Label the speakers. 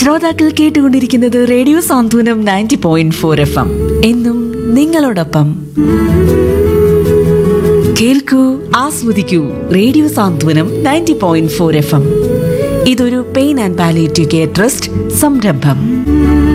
Speaker 1: ശ്രോതാക്കൾ കേട്ടുകൊണ്ടിരിക്കുന്നത് റേഡിയോ സാന്ത്വനം 90.4 FM. എന്നും നിങ്ങളോടൊപ്പം. കേൾക്കൂ, ആസ്വദിക്കൂ. റേഡിയോ സാന്ത്വനം 90.4 FM. ഇതൊരു pain and palliative care trust സംരംഭം.